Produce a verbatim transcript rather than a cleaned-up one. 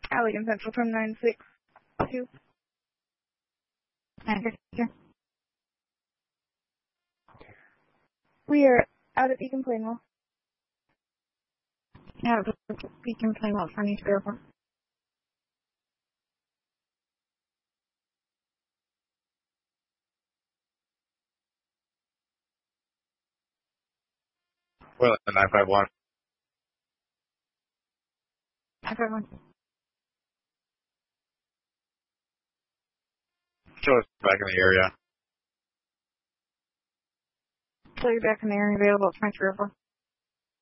Allegan Central from nine six two. nine six two. We are out at Beacon Plainwell. Yeah, Beacon Plainwell, Sunny Airport. Well, nine five one. nine five one. Show us back in the area. So you're back in the area available at French Airport.